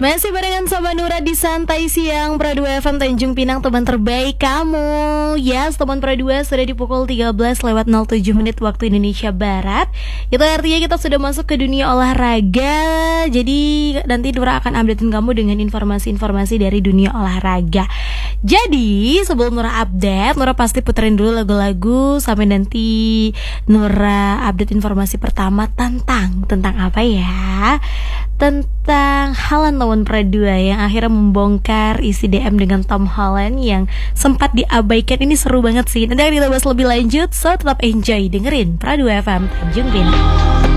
Masih barengan sama Nura di Santai Siang Pro 2 FM Tanjung Pinang, teman terbaik kamu. Yes, teman Pro 2 sudah di pukul 13:07 waktu Indonesia Barat. Itu artinya kita sudah masuk ke dunia olahraga. Jadi nanti Nura akan updatein kamu dengan informasi-informasi dari dunia olahraga. Jadi sebelum Nura update, Nura pasti puterin dulu lagu-lagu sampai nanti Nura update informasi pertama tentang apa ya? Tentang Haaland lawan Pro 2 yang akhirnya membongkar isi DM dengan Tom Holland yang sempat diabaikan. Ini seru banget sih. Nanti akan kita bahas lebih lanjut, so tetap enjoy dengerin Pro 2 FM Tanjung Pinang.